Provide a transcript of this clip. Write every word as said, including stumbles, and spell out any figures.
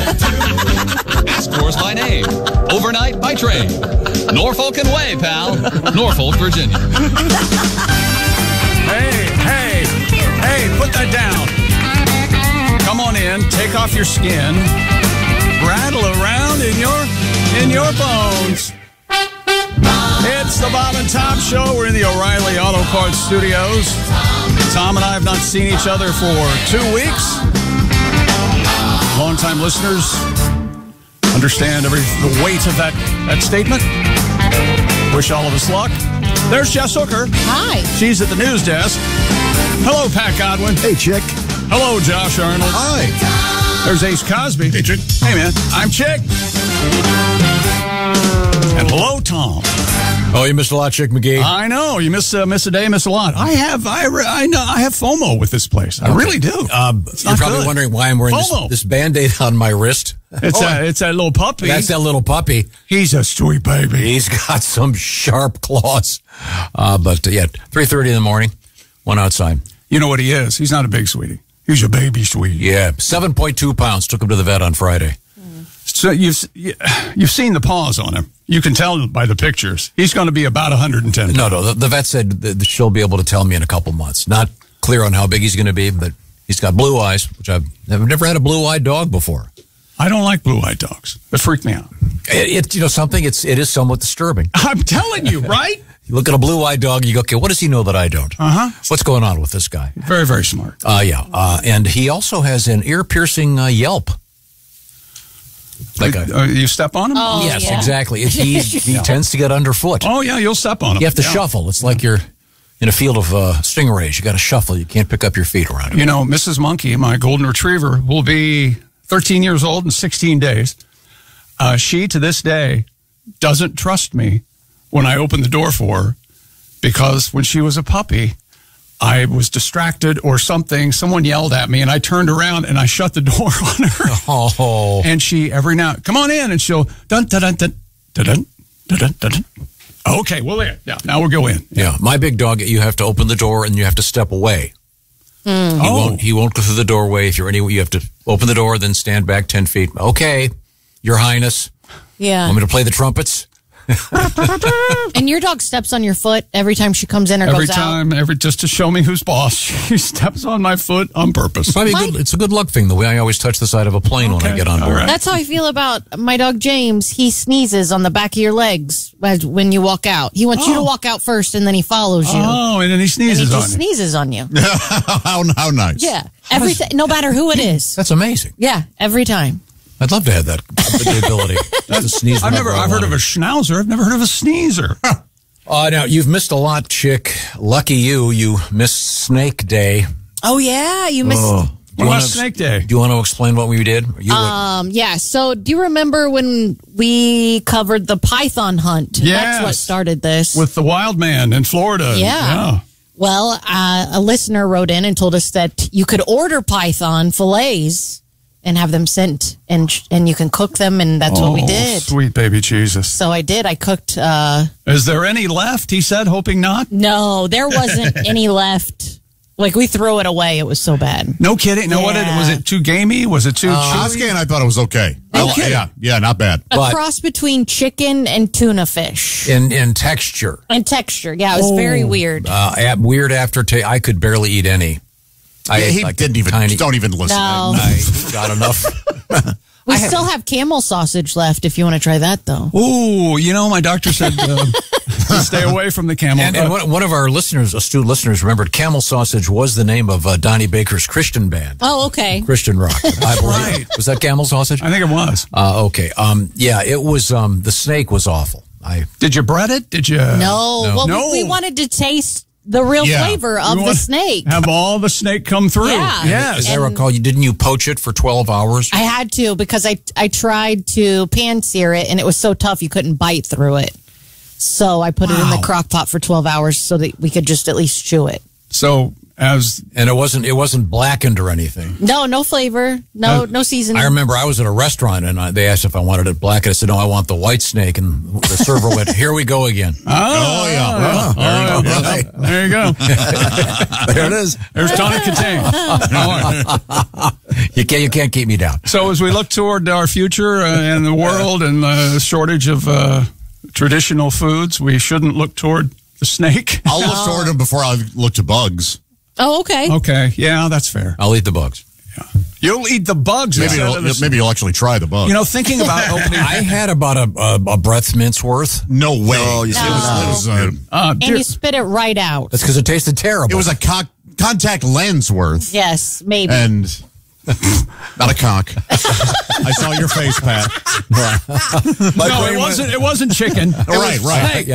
Escorts by name. Overnight by train. Norfolk and way, pal. Norfolk, Virginia. Hey, hey, hey, put that down. Come on in, take off your skin, rattle around in your in your bones. It's the Bob and Tom Show. We're in the O'Reilly Auto Parts Studios. Tom and I have not seen each other for two weeks. Longtime listeners understand every the weight of that, that statement. Wish all of us luck. There's Jess Hooker. Hi. She's at the news desk. Hello, Pat Godwin. Hey, Chick. Hello, Josh Arnold. Hi. There's Ace Cosby. Hey, Chick. Hey, man. I'm Chick. And hello, Tom. Oh, you missed a lot, Chick McGee. I know you miss uh, miss a day, miss a lot. I have I re- I know I have FOMO with this place. I Okay. really do. Um, you're probably good. wondering why I'm wearing this, FOMO. this Band-Aid on my wrist. It's Oh, a, it's that little puppy. That's that little puppy. He's a sweet baby. He's got some sharp claws. Uh, but uh, yeah, three thirty in the morning, went outside. You know what he is? He's not a big sweetie. He's a baby sweetie. Yeah, seven point two pounds. Took him to the vet on Friday. So you've you've seen the paws on him. You can tell by the pictures. He's going to be about one hundred ten. No, no, the, the vet said that she'll be able to tell me in a couple months. Not clear on how big he's going to be, but he's got blue eyes, which I've never, never had a blue-eyed dog before. I don't like blue-eyed dogs. They freak me out. It, it you know something. It's it is somewhat disturbing. I'm telling you, right? You look at a blue-eyed dog, you go, okay, what does he know that I don't? Uh-huh. What's going on with this guy? Very, very smart. Uh, yeah, uh, and he also has an ear-piercing uh, yelp. Like a, Uh, you step on him? Oh, yes, yeah. exactly. It, he he tends to get underfoot. Oh, yeah, you'll step on him. You have to Yeah. shuffle. It's like you're in a field of uh, stingrays. You got to shuffle. You can't pick up your feet around it. You know, Missus Monkey, my golden retriever, will be thirteen years old in sixteen days. Uh, she, to this day, doesn't trust me when I open the door for her because when she was a puppy, I was distracted or something. Someone yelled at me, and I turned around and I shut the door on her. Oh, And she, every now, come on in, and she'll, dun, dun, dun, dun, dun, dun, dun, dun, dun, dun. Okay, well, there. Yeah, now we'll go in. yeah. My big dog, you have to open the door and you have to step away. He Oh. won't. He won't go through the doorway. If you're anywhere, you have to open the door, then stand back ten feet. Okay, Your Highness. Yeah. Want me to play the trumpets? And your dog steps on your foot every time she comes in or Every goes time, every just to show me who's boss, she steps on my foot on purpose. Probably a My- good, it's a good luck thing, the way I always touch the side of a plane when I Okay, get on all board. right. out. That's how I feel about my dog James. He sneezes on the back of your legs as- when you walk out. He wants you to Oh. walk out first, and then he follows you. Oh, and then he and he sneezes on just you. sneezes on you. how, how nice. Yeah. Every th- no matter who it is. That's amazing. Yeah, every time. I'd love to have that the ability just to sneeze. I've never, whenever I I've heard of want. a schnauzer. I've never heard of a sneezer. Uh, now, you've missed a lot, Chick. Lucky you. You missed Snake Day. Oh yeah, you missed. Oh. Do What you about wanna- Snake Day? Do you want to explain what we did? You went- Um, yeah. So, do you remember when we covered the python hunt? Yes. That's what started this. With the wild man in Florida. Yeah. Well, uh, a listener wrote in and told us that you could order python fillets and have them sent, and and you can cook them, and that's what we Oh, did. Sweet baby Jesus. So I did. I cooked. Uh, Is there any left? He said, hoping not. no, there wasn't any left. Like we threw it away. It was so bad. No kidding. No, what? It, Yeah. was it too gamey? Was it too chewy? Oscar, I thought it was okay. No I- kidding. yeah, yeah, not bad. A But- cross between chicken and tuna fish in in texture, and texture. Yeah, it was very weird. uh, at weird aftertaste. I could barely eat any. I Yeah, ate he like a didn't even. tiny- Don't even listen. No. I got enough. We still have camel sausage left if you want to try that, though. Ooh, you know, my doctor said uh, to stay away from the camel. And, and one, one of our listeners, astute listeners, remembered Camel Sausage was the name of uh, Donnie Baker's Christian band, Oh, okay. Christian rock. I believe. right. Was that Camel Sausage? I think it was. Uh, okay. Um, yeah, it was. Um, the snake was awful. I Did you bread it? Did you? No, No. well, No. We, we wanted to taste the real Yeah. flavor of You the want- snake. Have all the snake come through. Yeah. Yes. as I And- recall, you didn't you poach it for twelve hours? I had to because I I tried to pan sear it and it was so tough you couldn't bite through it. So I put it in the Wow. crock pot for twelve hours so that we could just at least chew it. So As And it wasn't it wasn't blackened or anything. No, no flavor, no no seasoning. I remember I was at a restaurant and I, they asked if I wanted it black. And I said, no, I want the white snake. And the server went, here we go again. Oh, yeah. Oh, there, you go. there you go. There it is. There's Tony Katane. All right. You can't, you can't keep me down. So as we look toward our future uh, and the world and the shortage of uh, traditional foods, we shouldn't look toward the snake. I'll look toward them before I look to bugs. Oh, okay. Okay, yeah, that's fair. I'll eat the bugs. You'll eat the bugs. Maybe instead you'll, of the- maybe you'll actually try the bug. You know, thinking about opening. I had about a, a, a breath's mince worth. no way. No, you it said was, it was, uh, Uh, And dear- you spit it right out. That's because it tasted terrible. it was a co- contact lens worth. Yes, maybe. And not a cock. I saw your face, Pat. no, it wasn't. It wasn't chicken. It Right, was right. snake.